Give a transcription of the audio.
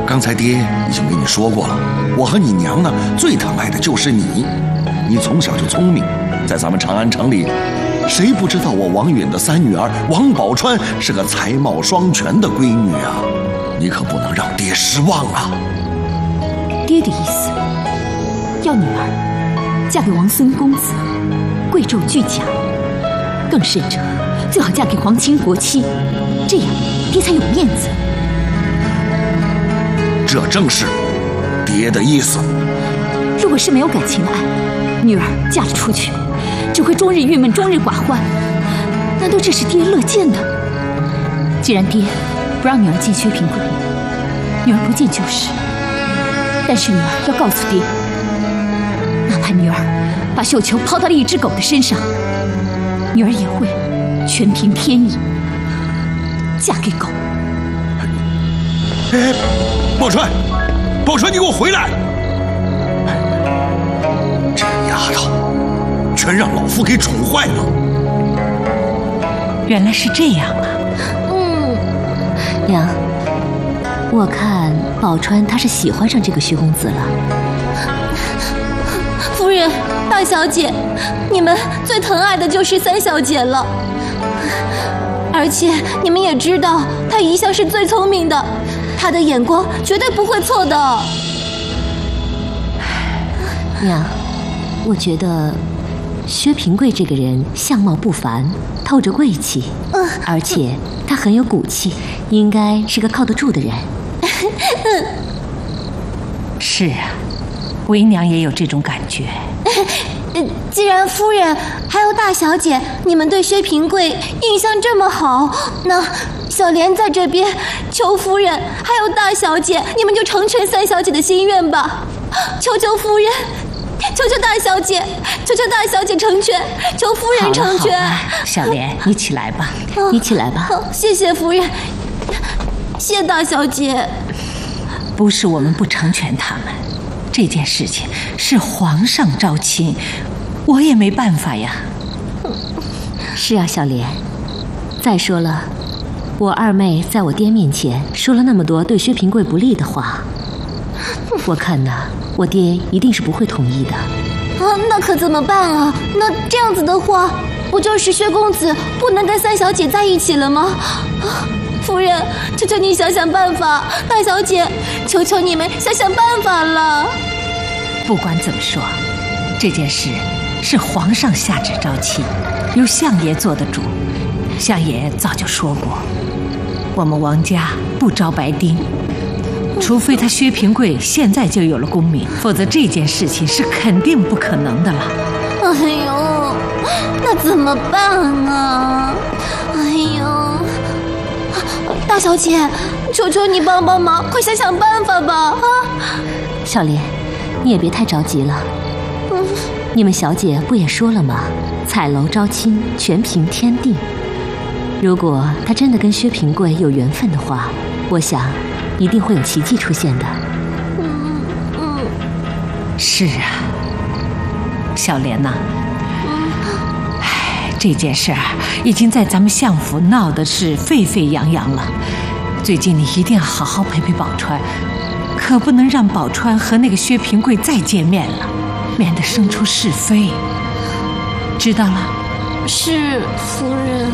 刚才爹已经跟你说过了，我和你娘呢，最疼爱的就是你。你从小就聪明，在咱们长安城里，谁不知道我王允的3女儿王宝钏是个才貌双全的闺女啊？你可不能让爹失望啊！ 爹的意思，要女儿嫁给王孙公子，贵胄俱甲，更甚者，最好嫁给皇亲国戚，这样爹才有面子。 这正是爹的意思。 如果是没有感情的爱，女儿嫁了出去，只会终日郁闷，终日寡欢。难道这是爹乐见的？既然爹不让女儿进薛平贵，女儿不见就是。但是女儿要告诉爹，哪怕女儿把绣球抛到了一只狗的身上，女儿也会全凭天意嫁给狗。 哎，宝钏，宝钏，你给我回来！这丫头，全让老夫给宠坏了。 原来是这样啊！ 娘，我看宝钏她是喜欢上这个薛公子了。 夫人、大小姐，你们最疼爱的就是3小姐了。而且你们也知道，她一向是最聪明的，她的眼光绝对不会错的。 娘，我觉得薛平贵这个人相貌不凡，透着贵气，而且他很有骨气，应该是个靠得住的人。 是啊，为娘也有这种感觉。 既然夫人还有大小姐你们对薛平贵印象这么好，那小莲在这边求夫人还有大小姐，你们就成全3小姐的心愿吧。求求夫人，求求大小姐，求求大小姐成全，求夫人成全。 好了，小莲，你起来吧， 你起来吧。 谢谢夫人，谢大小姐。 不是我们不成全他们，这件事情是皇上招亲，我也没办法呀。 是啊，小莲。再说了，我二妹在我爹面前说了那么多对薛平贵不利的话，我看呢，我爹一定是不会同意的。 那可怎么办啊？那这样子的话，不就是薛公子不能跟3小姐在一起了吗？夫人，求求你想想办法，大小姐，求求你们想想办法了。 不管怎么说，这件事是皇上下旨招亲，由相爷做的主。相爷早就说过，我们王家不招白丁，除非他薛平贵现在就有了功名，否则这件事情是肯定不可能的了。 哎呦，那怎么办啊？哎呦，大小姐，求求你帮帮忙，快想想办法吧！啊， 小莲，你也别太着急了。你们小姐不也说了吗？彩楼招亲，全凭天定。如果他真的跟薛平贵有缘分的话，我想一定会有奇迹出现的。 是啊，小莲呐，这件事儿已经在咱们相府闹得是沸沸扬扬了。最近你一定要好好陪陪宝钏，可不能让宝钏和那个薛平贵再见面了，免得生出是非。知道了？ 是，夫人。